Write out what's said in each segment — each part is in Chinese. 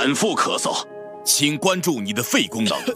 反复咳嗽，请关注你的肺功能。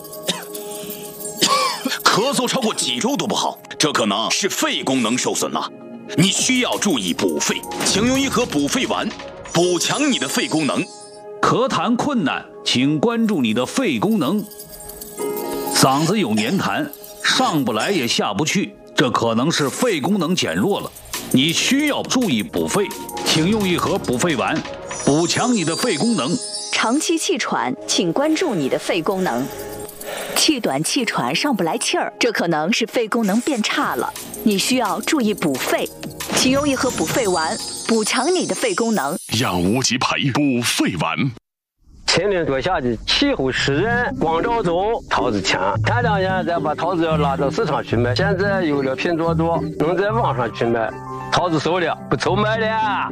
咳嗽超过几周都不好，这可能是肺功能受损了。你需要注意补肺，请用一盒补肺丸，补强你的肺功能。 咳痰困难，请关注你的肺功能。嗓子有黏痰，上不来也下不去，这可能是肺功能减弱了。你需要注意补肺，请用一盒补肺丸，补强你的肺功能。 长期气喘，请关注你的肺功能。气短气喘上不来气儿，这可能是肺功能变差了，你需要注意补肺，请用一盒补肺丸，补强你的肺功能。 养无极培补肺丸。 前年多下的气候湿润，光照中桃子强，前2年再把桃子要拉到市场去卖，现在有了拼多多，能在网上去卖，桃子熟了，不愁卖了。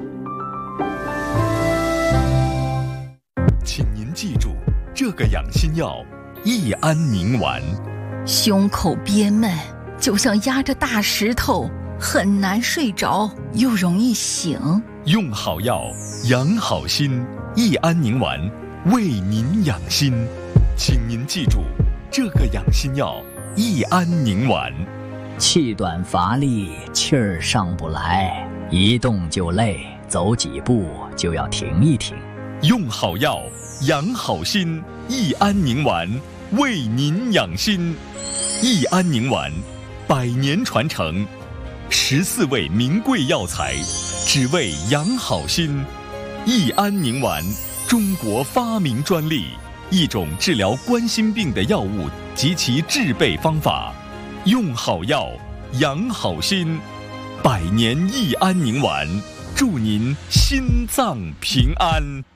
请您记住这个养心药：益安宁丸。 胸口憋闷，就像压着大石头，很难睡着，又容易醒。 用好药，养好心。益安宁丸为您养心，请您记住这个养心药：益安宁丸。 气短乏力，气儿上不来，一动就累，走几步就要停一停。 用好药，养好心。益安宁丸为您养心。益安宁丸100年传承，14味名贵药材，只为养好心。益安宁丸，中国发明专利，一种治疗冠心病的药物及其制备方法。用好药，养好心。100年益安宁丸，祝您心脏平安。